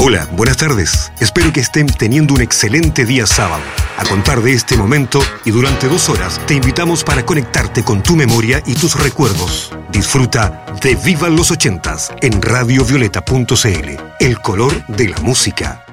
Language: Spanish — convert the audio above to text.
Hola, buenas tardes. Espero que estén teniendo un excelente día sábado. A contar de este momento y durante 2 horas te invitamos para conectarte con tu memoria y tus recuerdos. Disfruta de Vivan los 80s en radiovioleta.cl, el color de la música.